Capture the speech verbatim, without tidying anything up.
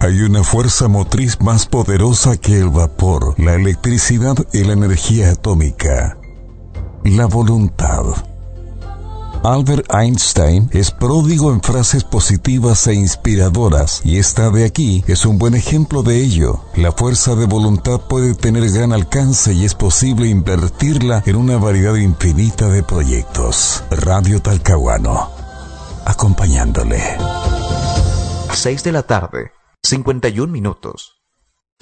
Hay una fuerza motriz más poderosa que el vapor, la electricidad y la energía atómica: la voluntad. Albert Einstein es pródigo en frases positivas e inspiradoras, y esta de aquí es un buen ejemplo de ello. La fuerza de voluntad puede tener gran alcance y es posible invertirla en una variedad infinita de proyectos. Radio Talcahuano, acompañándole. seis de la tarde, cincuenta y un minutos.